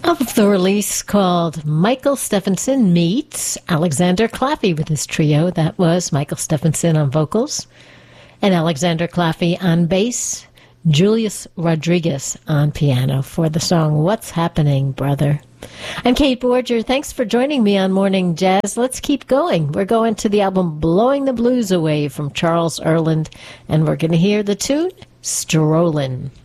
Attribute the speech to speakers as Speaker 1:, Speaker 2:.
Speaker 1: Of the release called Michael Stephenson Meets Alexander Claffey with his trio. That was Michael Stephenson on vocals and Alexander Claffey on bass, Julius Rodriguez on piano for the song What's Happening, Brother? I'm Kate Borger. Thanks for joining me on Morning Jazz. Let's keep going. We're going to the album Blowing the Blues Away from Charles Earland, and we're going to hear the tune Strollin'.